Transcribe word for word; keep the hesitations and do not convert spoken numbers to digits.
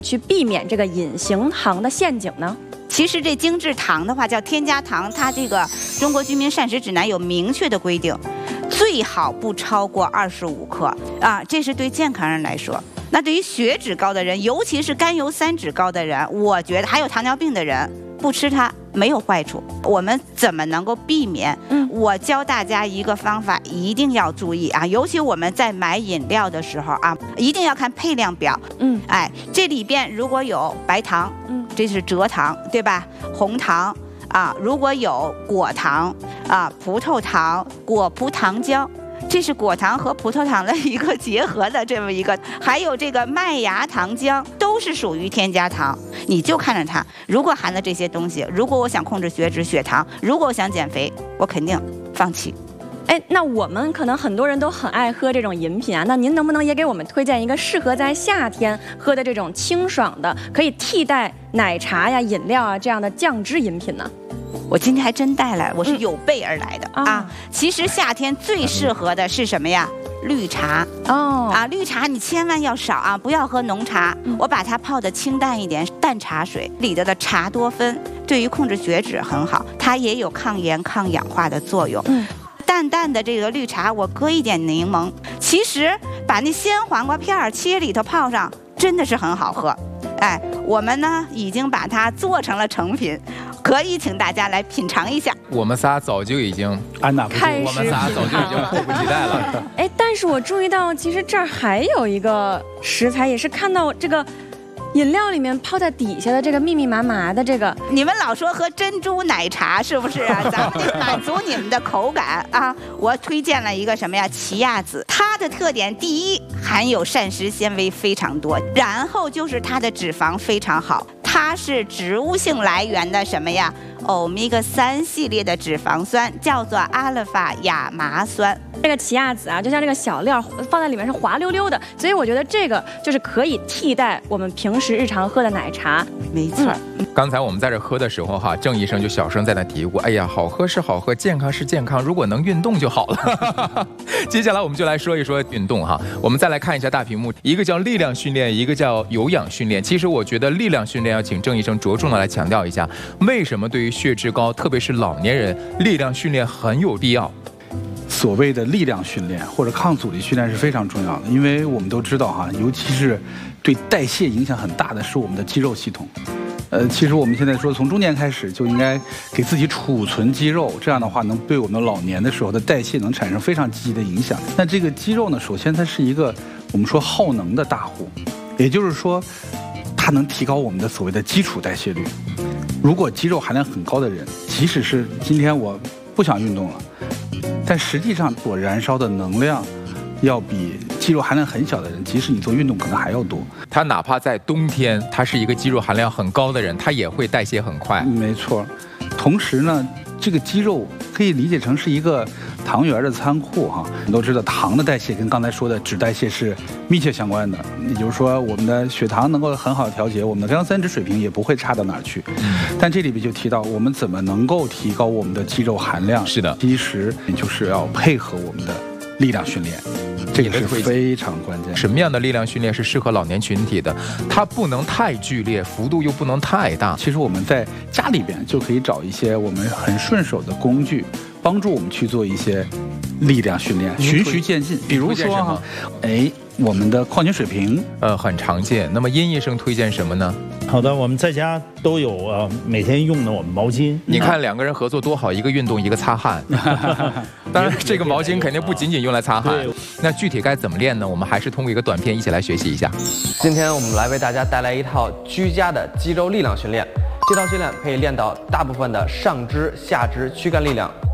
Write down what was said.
去避免这个隐形糖的陷阱呢？ 其实这精制糖的话叫添加糖，它这个中国居民膳食指南有明确的规定，最好不超过二十五克啊，这是对健康人来说。那对于血脂高的人，尤其是甘油三酯高的人，我觉得还有糖尿病的人，不吃它没有坏处。我们怎么能够避免？嗯，我教大家一个方法，一定要注意啊，尤其我们在买饮料的时候啊，一定要看配料表。嗯，哎，这里边如果有白糖，嗯，这是蔗糖，对吧？红糖啊，如果有果糖啊，葡萄糖、果葡糖浆。这是果糖和葡萄糖的一个结合的这么一个，还有这个麦芽糖浆，都是属于添加糖。你就看着它，如果含了这些东西，如果我想控制血脂、血糖，如果我想减肥，我肯定放弃。 哎，那我们可能很多人都很爱喝这种饮品啊，那您能不能也给我们推荐一个适合在夏天喝的这种清爽的，可以替代奶茶呀、饮料啊这样的酱汁饮品呢？ 我今天还真带来，我是有备而来的、嗯、啊。其实夏天最适合的是什么呀？绿茶哦啊，绿茶你千万要少啊，不要喝浓茶。嗯、我把它泡的清淡一点，淡茶水里头的茶多酚对于控制血脂很好，它也有抗炎抗氧化的作用。嗯，淡淡的这个绿茶，我搁一点柠檬，其实把那鲜黄瓜片儿切里头泡上，真的是很好喝。哎，我们呢已经把它做成了成品，可以请大家来品尝一下。 我们仨早就已经按捺不住， 我们仨早就已经迫不及待了。 哎，但是我注意到，其实这儿还有一个食材，也是看到这个饮料里面泡在底下的这个密密麻麻的这个， 你们老说喝珍珠奶茶是不是啊？咱们得满足你们的口感啊！我推荐了一个什么呀？奇亚籽，它的特点第一，含有膳食纤维非常多，然后就是它的脂肪非常好，它是植物性来源的什么呀？欧米伽三系列的脂肪酸，叫做阿尔法亚麻酸。 这个奇亚籽啊，就像这个小料放在里面是滑溜溜的，所以我觉得这个就是可以替代我们平时日常喝的奶茶。 没错。 嗯、刚才我们在这喝的时候哈，郑医生就小声在那嘀咕：“哎呀，好喝是好喝，健康是健康，如果能运动就好了。”接下来我们就来说一说运动哈。我们再来看一下大屏幕，一个叫力量训练，一个叫有氧训练。其实我觉得力量训练要请郑医生着重的来强调一下，为什么对于血脂高，特别是老年人，力量训练很有必要。 所谓的力量训练或者抗阻力训练是非常重要的，因为我们都知道哈，尤其是对代谢影响很大的是我们的肌肉系统。呃，其实我们现在说从中年开始就应该给自己储存肌肉，这样的话能对我们老年的时候的代谢能产生非常积极的影响。那这个肌肉呢，首先它是一个我们说耗能的大户，也就是说它能提高我们的所谓的基础代谢率。如果肌肉含量很高的人，即使是今天我不想运动了，但实际上所燃烧的能量要比肌肉含量很小的人，即使你做运动可能还要多。 他哪怕在冬天，他是一个肌肉含量很高的人，他也会代谢很快。 没错。同时呢，这个肌肉可以理解成是一个糖原的仓库哈。我们都知道糖的代谢跟刚才说的脂代谢是密切相关的，也就是说我们的血糖能够很好的调节，我们的甘油三酯水平也不会差到哪儿去。但这里边就提到我们怎么能够提高我们的肌肉含量。 是的， 其实就是要配合我们的力量训练。这个是非常关键。 什么样的力量训练是适合老年群体的？它不能太剧烈，幅度又不能太大。 其实我们在家里边就可以找一些我们很顺手的工具，帮助我们去做一些力量训练，循序渐进。比如说哈，哎，我们的矿泉水瓶， 呃，很常见。那么殷医生推荐什么呢？ 好的，我们在家都有呃每天用的我们毛巾。 你看两个人合作多好，一个运动，一个擦汗。当然，这个毛巾肯定不仅仅用来擦汗。那具体该怎么练呢？我们还是通过一个短片一起来学习一下。 今天我们来为大家带来一套居家的肌肉力量训练。这套训练可以练到大部分的上肢、下肢躯干力量，